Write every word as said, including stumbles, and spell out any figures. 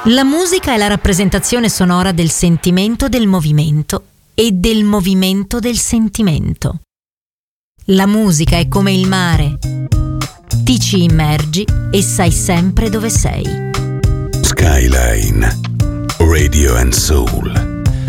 La musica è la rappresentazione sonora del sentimento del movimento e del movimento del sentimento. La musica è come il mare. Ti ci immergi e sai sempre dove sei. Skyline Radio and Soul.